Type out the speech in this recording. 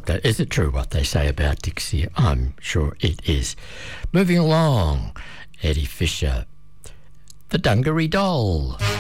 that. Is it true what they say about Dixie? I'm sure it is. Moving along, Eddie Fisher, The Dungaree Doll.